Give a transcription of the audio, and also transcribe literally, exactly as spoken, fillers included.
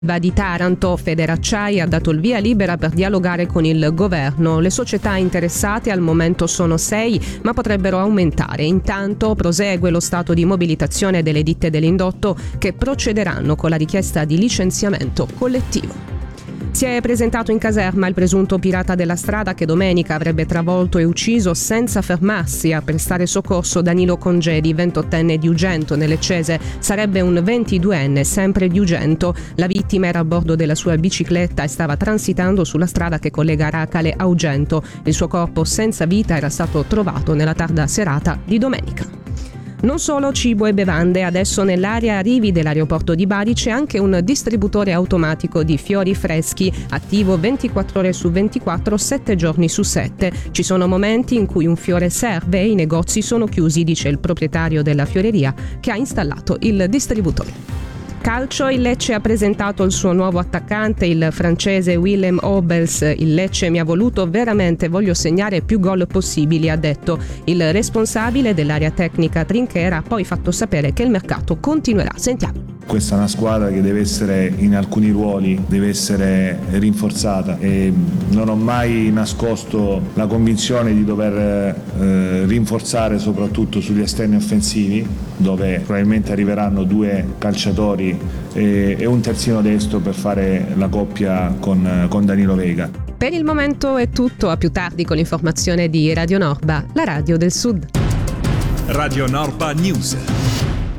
Va di Taranto, Federacciai ha dato il via libera per dialogare con il governo. Le società interessate al momento sono sei, ma potrebbero aumentare. Intanto prosegue lo stato di mobilitazione delle ditte dell'indotto che procederanno con la richiesta di licenziamento collettivo. Si è presentato in caserma il presunto pirata della strada che domenica avrebbe travolto e ucciso senza fermarsi a prestare soccorso Danilo Congedi, ventottenne di Ugento nell'Eccese. Sarebbe un ventiduenne, sempre di Ugento. La vittima era a bordo della sua bicicletta e stava transitando sulla strada che collega Aracale a Ugento. Il suo corpo senza vita era stato trovato nella tarda serata di domenica. Non solo cibo e bevande, adesso nell'area arrivi dell'aeroporto di Bari c'è anche un distributore automatico di fiori freschi, attivo ventiquattro ore su ventiquattro, sette giorni su sette. Ci sono momenti in cui un fiore serve e i negozi sono chiusi, dice il proprietario della fioreria che ha installato il distributore. Calcio, il Lecce ha presentato il suo nuovo attaccante, il francese Willem Obels. Il Lecce mi ha voluto veramente, voglio segnare più gol possibili, ha detto. Il responsabile dell'area tecnica Trinchera ha poi fatto sapere che il mercato continuerà. Sentiamo. Questa è una squadra che deve essere in alcuni ruoli, deve essere rinforzata e non ho mai nascosto la convinzione di dover eh, rinforzare soprattutto sugli esterni offensivi, dove probabilmente arriveranno due calciatori e, e un terzino destro per fare la coppia con, con Danilo Vega. Per il momento è tutto, a più tardi con l'informazione di Radio Norba, la radio del Sud. Radio Norba News.